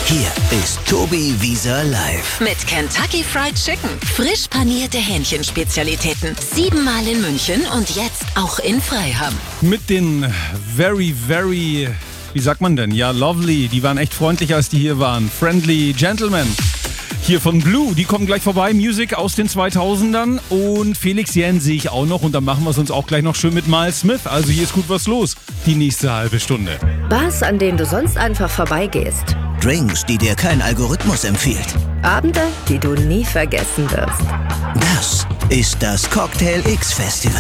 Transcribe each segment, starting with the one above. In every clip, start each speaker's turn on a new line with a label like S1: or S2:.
S1: Hier ist Tobi Wieser live.
S2: Mit Kentucky Fried Chicken. Frisch panierte Hähnchenspezialitäten. 7-mal in München und jetzt auch in Freiham.
S3: Mit den very, wie sagt man denn? Ja, lovely. Die waren echt freundlich, als die hier waren. Friendly Gentlemen. Hier von Blue, die kommen gleich vorbei. Music aus den 2000ern. Und Felix Jähn sehe ich auch noch. Und dann machen wir es uns auch gleich noch schön mit Miles Smith. Also hier ist gut was los. Die nächste halbe Stunde.
S4: Bars, an denen du sonst einfach vorbeigehst.
S1: Drinks, die dir kein Algorithmus empfiehlt.
S4: Abende, die du nie vergessen wirst.
S1: Das ist das Cocktail X Festival.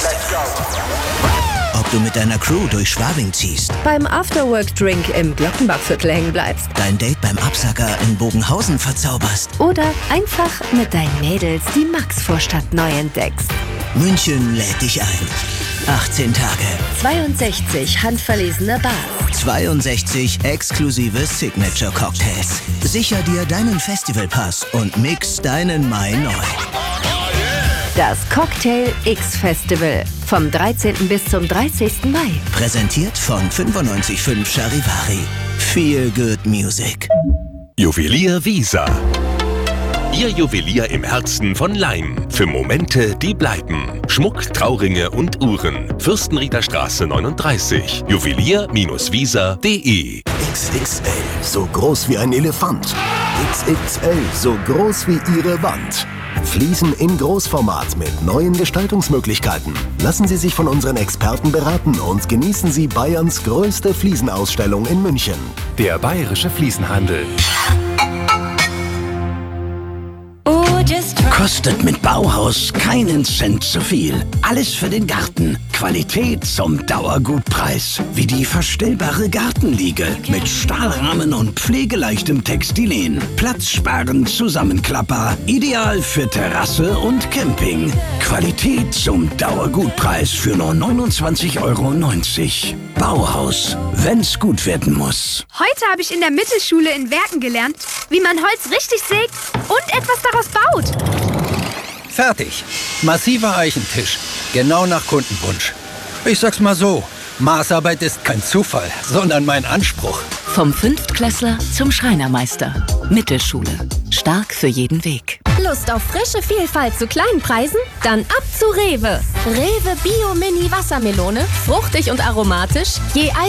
S1: Ob du mit deiner Crew durch Schwabing ziehst,
S4: Beim Afterwork-Drink im Glockenbachviertel hängen bleibst.
S1: dein Date beim Absacker in Bogenhausen verzauberst.
S4: Oder einfach mit deinen Mädels die Maxvorstadt neu entdeckst.
S1: München lädt dich ein. 18 Tage,
S4: 62 handverlesene Bars.
S1: 62 exklusive Signature-Cocktails. Sicher dir deinen Festivalpass und mix deinen Mai neu.
S4: Das Cocktail X Festival. Vom 13. bis zum 30. Mai.
S1: Präsentiert von 95.5 Charivari. Feel good music.
S5: Juwelier Wieser. Ihr Juwelier im Herzen von Laim. Für Momente, die bleiben. Schmuck, Trauringe und Uhren. Fürstenrieder Straße 39. Juwelier-wieser.de.
S6: XXL, so groß wie ein Elefant. XXL, so groß wie Ihre Wand. Fliesen in Großformat mit neuen Gestaltungsmöglichkeiten. Lassen Sie sich von unseren Experten beraten und genießen Sie Bayerns größte Fliesenausstellung in München.
S7: Der Bayerische Fliesenhandel.
S8: Kostet mit Bauhaus keinen Cent zu viel. Alles für den Garten. Qualität zum Dauergutpreis. Wie die verstellbare Gartenliege mit Stahlrahmen und pflegeleichtem Textilien. Platzsparend Zusammenklapper. Ideal für Terrasse und Camping. Qualität zum Dauergutpreis für nur 29,90 €. Bauhaus, wenn's gut werden muss.
S9: Heute habe ich in der Mittelschule in Werken gelernt, wie man Holz richtig sägt und etwas daraus baut.
S10: Fertig. Massiver Eichentisch. Genau nach Kundenwunsch. Ich sag's mal so, Maßarbeit ist kein Zufall, sondern mein Anspruch.
S2: Vom Fünftklässler zum Schreinermeister. Mittelschule. Stark für jeden Weg.
S11: Lust auf frische Vielfalt zu kleinen Preisen? Dann ab zu Rewe. Rewe Bio Mini Wassermelone, fruchtig und aromatisch, je